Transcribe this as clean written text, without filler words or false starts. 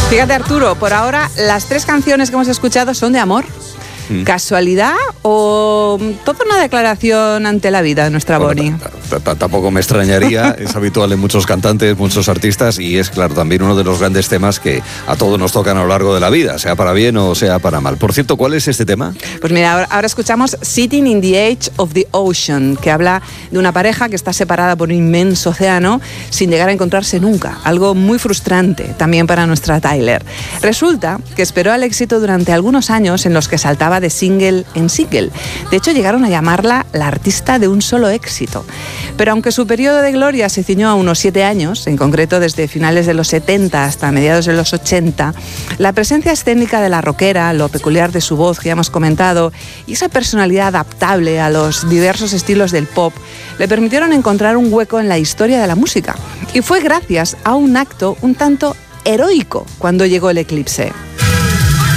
Fíjate, Arturo, por ahora las 3 canciones que hemos escuchado son de amor. ¿Casualidad o toda una declaración ante la vida de nuestra Bonnie? Tampoco me extrañaría, es habitual en muchos cantantes, muchos artistas, y es claro también uno de los grandes temas que a todos nos tocan a lo largo de la vida, sea para bien o sea para mal. Por cierto, ¿cuál es este tema? Pues mira, ahora escuchamos Sitting in the Edge of the Ocean, que habla de una pareja que está separada por un inmenso océano sin llegar a encontrarse nunca, algo muy frustrante también para nuestra Tyler. Resulta que esperó al éxito durante algunos años en los que saltaba de single en single. De hecho, llegaron a llamarla la artista de un solo éxito. Pero aunque su periodo de gloria se ciñó a unos 7 años, en concreto desde finales de los 70 hasta mediados de los 80, la presencia escénica de la rockera, lo peculiar de su voz que ya hemos comentado, y esa personalidad adaptable a los diversos estilos del pop, le permitieron encontrar un hueco en la historia de la música. Y fue gracias a un acto un tanto heroico cuando llegó el eclipse.